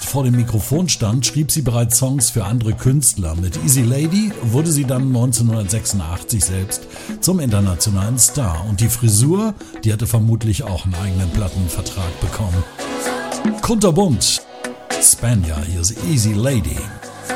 vor dem Mikrofon stand, schrieb sie bereits Songs für andere Künstler. Mit Easy Lady wurde sie dann 1986 selbst zum internationalen Star. Und die Frisur, die hatte vermutlich auch einen eigenen Plattenvertrag bekommen. Kunterbunt, Spanier, hier ist Easy Lady.